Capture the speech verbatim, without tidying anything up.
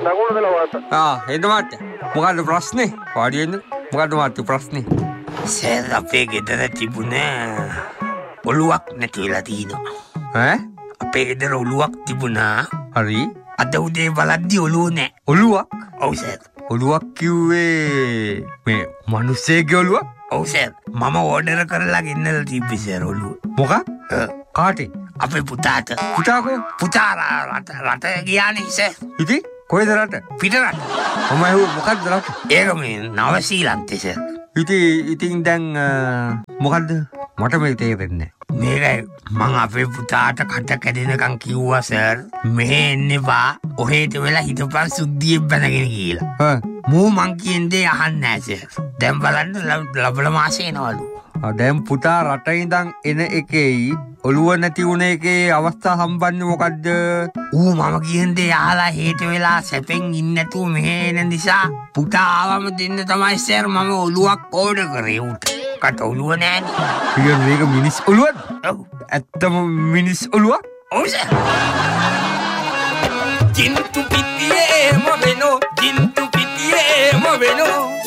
නගුණ දලවාත. ආ එන්න මාත්‍ය. මොකද්ද ප්‍රශ්නේ? වාඩි වෙන්න. මොකද්ද මාත්‍ය ප්‍රශ්නේ? සර් අපේ ගෙදර තිබුණේ ඔලුවක් නැති වෙලා තියෙනවා. ඈ? අපේ ගෙදර ඔලුවක් තිබුණා. හරි. අද උදේ බලද්දි ඔලුව නැහැ. ඔලුවක්? ඔව් සර්. ඔලුවක් කිව්වේ මේ මිනිස්සෙගේ ඔලුවක්? ඔව් සර්. මම ඕඩර් කරලා ගෙන්නලා තිබ්බේ සර් ඔලුව. මොකක්? කාටේ? අපේ පුතාට. පුතාකෝ? පුතා රට රට ගියානේ සර්. ඉතින් කොහෙද රට? පිටරට. මම ඇහුවා මොකක්ද රට? ඒක මේ නවසීලන්තේ සර්. ඉතින් ඉතින් දැන් මොකද්ද? මට මේක තේරෙන්නේ නැහැ. මේකයි මං අපේ පුතාට කට කැඩෙනකන් කිව්වා සර්. මෙහෙ එන්න එපා. ඔහෙට වෙලා හිටපන් සුද්ධියෙන් බැනගෙන කියලා. හා මූ මං කියන දේ අහන්නේ නැහැ සර්. දැන් බලන්න ලබල මාසේ එනවලු. දැන් පුතා රට ඉඳන් එන එකේයි ඔළුව නැති වුණ එකේ අවස්ථා සම්බන්ධ මොකද්ද? ඌ මම කියන දේ අහලා හේත වෙලා සැපෙන් ඉන්න නැතුව මෙහෙ එන නිසා පුතා ආවම දෙන්න තමයි සර් මම ඔළුවක් ඕඩර් කරේ ඌට. කට ඔළුව නෑනේ. ඊයන් මේක මිනිස් ඔළුවද? ඔව්. ඇත්තම මිනිස් ඔළුවක්? ඔව් සර්. ජින්තු පිටියේ මොවෙනෝ ජින්තු පිටියේ මොවෙනෝ